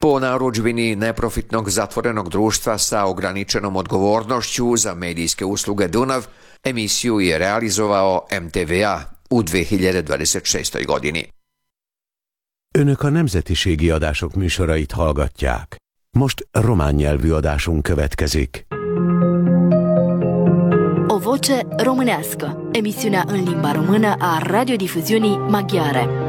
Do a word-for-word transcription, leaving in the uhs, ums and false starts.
Po narudžbini neprofitnog zatvorenog društva sa ograničenom odgovornošću za medijske usluge Dunav, emisiju je realizovao em té vé á u dve hiljade dvadeset šestoj godini. Önök a nemzetiségi adások műsorait hallgatják. Most román nyelvű adásunk következik. O voce românească, emisiunea în limba română a radiodifuziunii maghiare.